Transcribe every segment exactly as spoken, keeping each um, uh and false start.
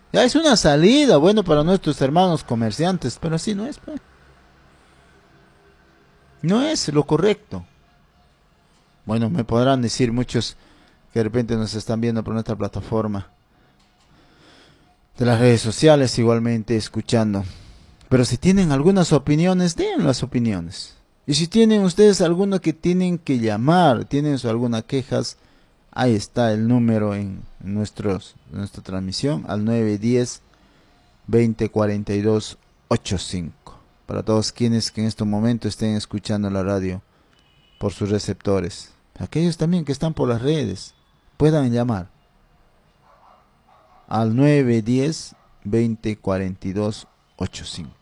Ya es una salida, bueno, para nuestros hermanos comerciantes, pero así no es, pues. No es lo correcto. Bueno, me podrán decir muchos que de repente nos están viendo por nuestra plataforma de las redes sociales, igualmente escuchando. Pero si tienen algunas opiniones, den las opiniones. Y si tienen ustedes alguno que tienen que llamar, tienen alguna quejas, ahí está el número en nuestros, nuestra transmisión, al nueve uno cero, veinte cuarenta y dos ochenta y cinco. Para todos quienes que en este momento estén escuchando la radio por sus receptores. Aquellos también que están por las redes, puedan llamar al nueve uno cero, veinte cuarenta y dos ochenta y cinco.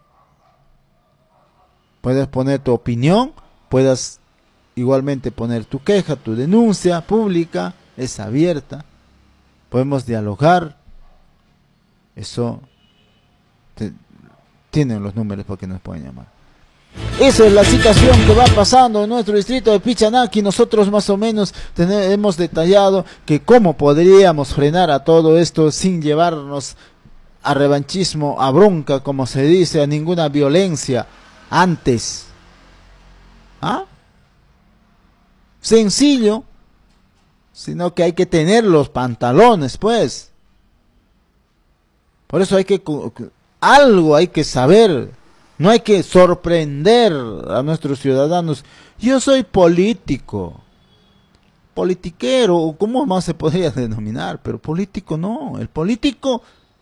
Puedes poner tu opinión, puedas igualmente poner tu queja, tu denuncia pública, es abierta. Podemos dialogar. Eso te, tienen los números para que nos puedan llamar. Esa es la situación que va pasando en nuestro distrito de Pichanaki. Nosotros más o menos tenemos, hemos detallado que cómo podríamos frenar a todo esto sin llevarnos a revanchismo, a bronca, como se dice, a ninguna violencia antes. ¿Ah? Sencillo, sino que hay que tener los pantalones, pues. Por eso hay que, algo hay que saber. No hay que sorprender a nuestros ciudadanos. Yo soy político, politiquero, ¿cómo más se podría denominar? Pero político no, el político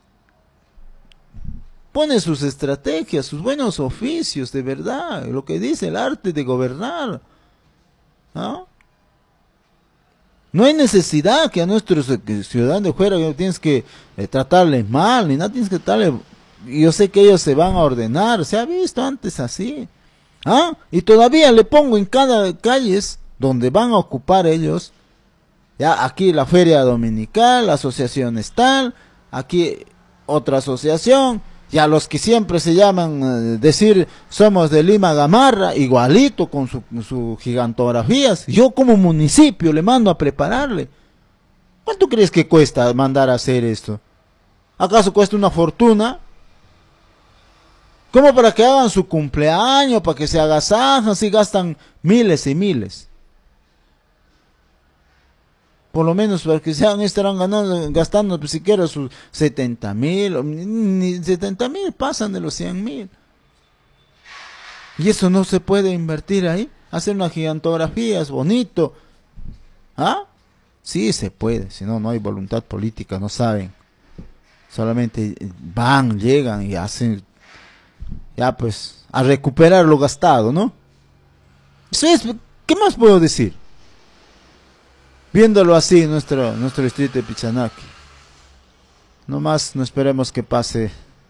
pone sus estrategias, sus buenos oficios, de verdad, lo que dice el arte de gobernar. ¿No? No hay necesidad que a nuestros ciudadanos de fuera tienes que eh, tratarles mal, ni nada, tienes que tratarles. Yo sé que ellos se van a ordenar, se ha visto antes así. ¿Ah? Y todavía le pongo en cada calles donde van a ocupar ellos. Ya aquí la feria dominical, la asociación tal, aquí otra asociación. Ya los que siempre se llaman, eh, decir, somos de Lima Gamarra, igualito con su, su gigantografías. Yo como municipio le mando a prepararle. ¿Cuánto crees que cuesta mandar a hacer esto? ¿Acaso cuesta una fortuna? ¿Cómo para que hagan su cumpleaños, para que se agasajan, si gastan miles y miles? Por lo menos para que sean, estarán ganando, gastando pues, siquiera sus setenta mil, ni setenta mil pasan de los cien mil. Y eso no se puede invertir ahí, hacer una gigantografía, es bonito. ¿Ah? Sí se puede, si no, no hay voluntad política, no saben. Solamente van, llegan y hacen, ya pues, a recuperar lo gastado, ¿no? Eso es, ¿qué más puedo decir? Viéndolo así, nuestro, nuestro distrito de Pichanaki. No más, no esperemos que pase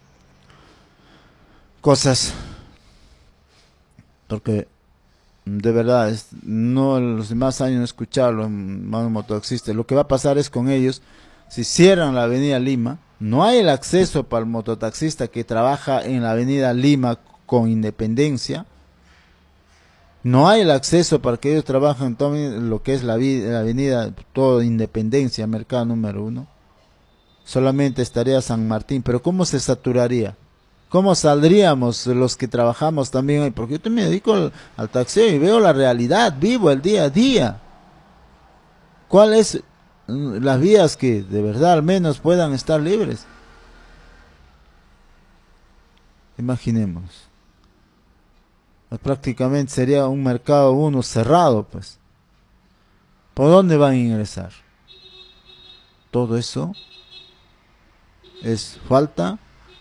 cosas. Porque, de verdad, es, no los demás años no escucharlo, más mototaxistas. Lo que va a pasar es con ellos, si cierran la avenida Lima, no hay el acceso para el mototaxista que trabaja en la avenida Lima con Independencia. No hay el acceso para que ellos trabajen todo lo que es la, la avenida, toda Independencia, mercado número uno. Solamente estaría San Martín, pero ¿cómo se saturaría? ¿Cómo saldríamos los que trabajamos también ahí? Porque yo también me dedico al, al taxeo y veo la realidad, vivo el día a día. ¿Cuáles las vías que de verdad al menos puedan estar libres? Imaginemos. Prácticamente sería un mercado uno cerrado, pues. ¿Por dónde van a ingresar? Todo eso es falta,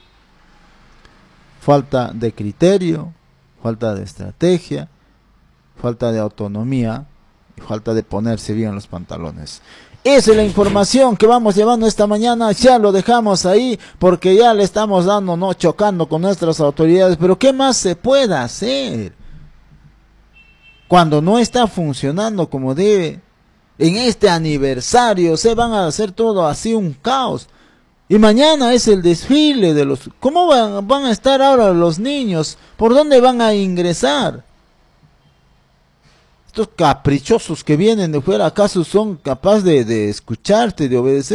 falta de criterio, falta de estrategia, falta de autonomía y falta de ponerse bien los pantalones. Esa es la información que vamos llevando esta mañana, ya lo dejamos ahí porque ya le estamos dando, no chocando con nuestras autoridades, pero ¿qué más se puede hacer? Cuando no está funcionando como debe, en este aniversario se van a hacer todo así un caos. Y mañana es el desfile de los... ¿Cómo van, van a estar ahora los niños? ¿Por dónde van a ingresar? Estos caprichosos que vienen de fuera, ¿acaso son capaces de, de escucharte, de obedecer?